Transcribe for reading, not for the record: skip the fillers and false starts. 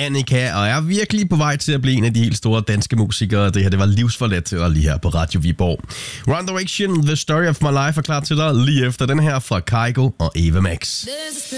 Annika, og er virkelig på vej til at blive en af de helt store danske musikere. Det her, det var livsforladt og lige her på Radio Viborg. One Direction, The Story of My Life er klar til dig lige efter den her fra Kygo og Eva Max.